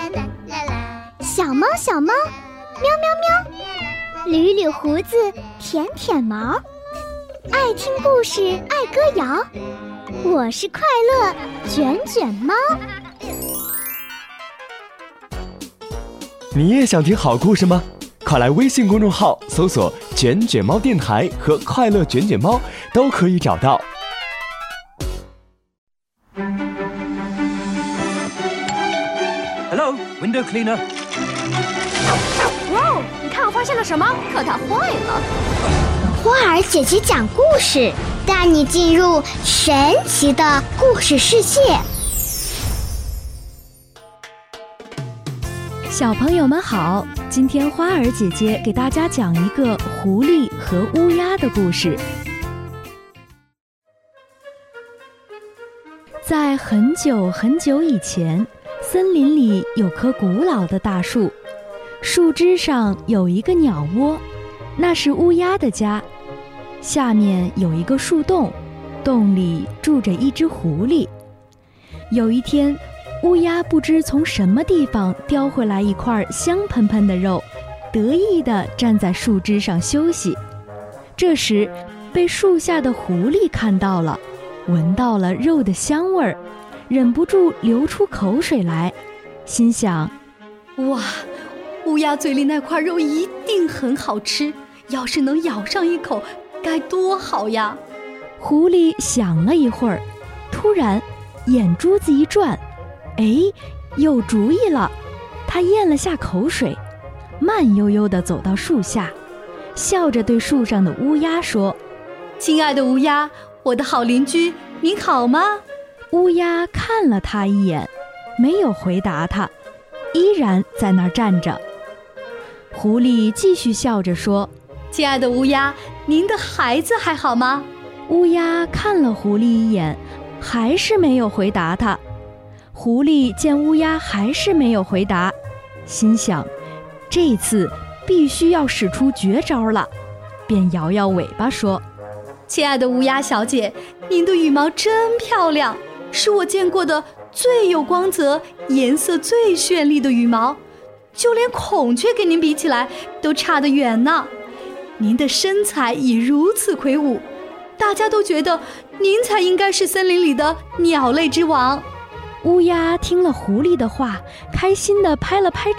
小猫小猫，喵喵喵，捋捋胡子，舔舔毛，爱听故事，爱歌谣。我是快乐卷卷猫。 你也想听好故事吗？快来微信公众号搜索卷卷猫电台和快乐卷卷猫，都可以找到。 Hello, window cleaner. 哇，你看我发现了什么？可它坏了。 花儿姐姐讲故事，带你进入神奇的故事世界。 小朋友们好，今天花儿姐姐给大家讲一个狐狸和乌鸦的故事。在很久很久以前，森林里有棵古老的大树，树枝上有一个鸟窝，那是乌鸦的家。下面有一个树洞，洞里住着一只狐狸。有一天，乌鸦不知从什么地方叼回来一块香喷喷的肉，得意地站在树枝上休息。这时，被树下的狐狸看到了，闻到了肉的香味儿，忍不住流出口水来，心想： 哇，乌鸦嘴里那块肉一定很好吃，要是能咬上一口，该多好呀！ 狐狸想了一会儿，突然眼珠子一转，有主意了。他咽了下口水，慢悠悠地走到树下，笑着对树上的乌鸦说： 亲爱的乌鸦，我的好邻居，您好吗？ 乌鸦看了他一眼，没有回答他，依然在那儿站着。狐狸继续笑着说： 亲爱的乌鸦，您的孩子还好吗？ 乌鸦看了狐狸一眼，还是没有回答他。狐狸见乌鸦还是没有回答，心想这次必须要使出绝招了，便摇摇尾巴说： 亲爱的乌鸦小姐，您的羽毛真漂亮，是我见过的最有光泽、颜色最绚丽的羽毛，就连孔雀跟您比起来都差得远呢。您的身材已如此魁梧，大家都觉得您才应该是森林里的鸟类之王。 乌鸦听了狐狸的话，开心地拍了拍